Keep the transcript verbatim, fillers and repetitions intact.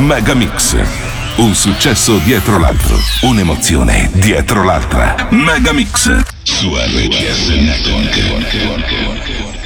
Megamix. Un successo dietro l'altro, un'emozione dietro l'altra. Megamix su R C S Network.